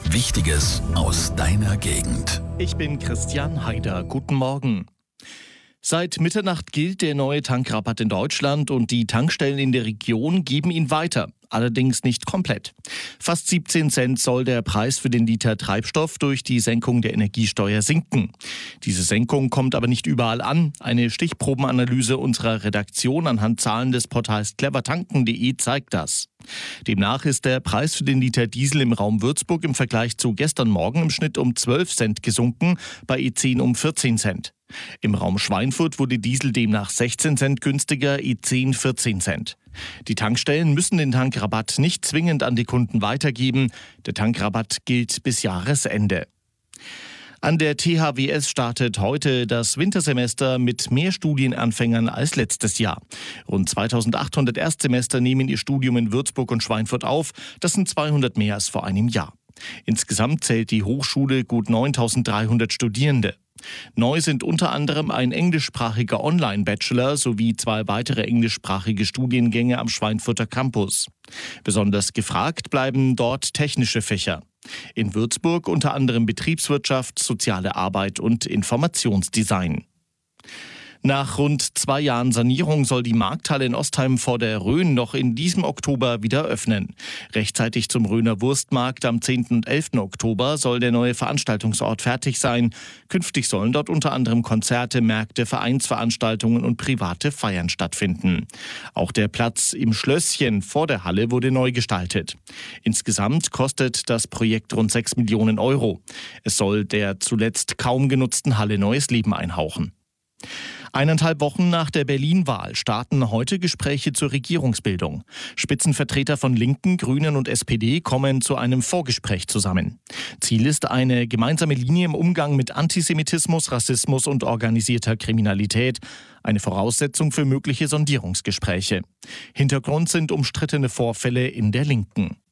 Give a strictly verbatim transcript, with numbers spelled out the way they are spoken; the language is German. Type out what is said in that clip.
Wichtiges aus deiner Gegend. Ich bin Christian Haider. Guten Morgen. Seit Mitternacht gilt der neue Tankrabatt in Deutschland und die Tankstellen in der Region geben ihn weiter. Allerdings nicht komplett. Fast siebzehn Cent soll der Preis für den Liter Treibstoff durch die Senkung der Energiesteuer sinken. Diese Senkung kommt aber nicht überall an. Eine Stichprobenanalyse unserer Redaktion anhand Zahlen des Portals clever tanken punkt de zeigt das. Demnach ist der Preis für den Liter Diesel im Raum Würzburg im Vergleich zu gestern Morgen im Schnitt um zwölf Cent gesunken, bei E zehn um vierzehn Cent. Im Raum Schweinfurt wurde Diesel demnach sechzehn Cent günstiger, E zehn vierzehn Cent. Die Tankstellen müssen den Tankrabatt nicht zwingend an die Kunden weitergeben. Der Tankrabatt gilt bis Jahresende. An der T H W S startet heute das Wintersemester mit mehr Studienanfängern als letztes Jahr. Rund zweitausendachthundert Erstsemester nehmen ihr Studium in Würzburg und Schweinfurt auf. Das sind zweihundert mehr als vor einem Jahr. Insgesamt zählt die Hochschule gut neuntausenddreihundert Studierende. Neu sind unter anderem ein englischsprachiger Online-Bachelor sowie zwei weitere englischsprachige Studiengänge am Schweinfurter Campus. Besonders gefragt bleiben dort technische Fächer. In Würzburg unter anderem Betriebswirtschaft, soziale Arbeit und Informationsdesign. Nach rund zwei Jahren Sanierung soll die Markthalle in Ostheim vor der Rhön noch in diesem Oktober wieder öffnen. Rechtzeitig zum Rhöner Wurstmarkt am zehnten und elften Oktober soll der neue Veranstaltungsort fertig sein. Künftig sollen dort unter anderem Konzerte, Märkte, Vereinsveranstaltungen und private Feiern stattfinden. Auch der Platz im Schlösschen vor der Halle wurde neu gestaltet. Insgesamt kostet das Projekt rund sechs Millionen Euro. Es soll der zuletzt kaum genutzten Halle neues Leben einhauchen. Eineinhalb Wochen nach der Berlin-Wahl starten heute Gespräche zur Regierungsbildung. Spitzenvertreter von Linken, Grünen und S P D kommen zu einem Vorgespräch zusammen. Ziel ist eine gemeinsame Linie im Umgang mit Antisemitismus, Rassismus und organisierter Kriminalität. Eine Voraussetzung für mögliche Sondierungsgespräche. Hintergrund sind umstrittene Vorfälle in der Linken.